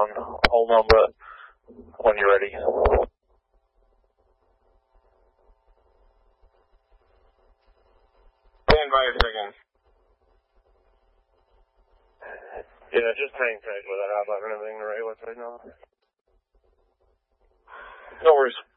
Hold on, but when you're ready. Stand by a second. Yeah, just hang tight with that outlet and everything right with right now. No worries.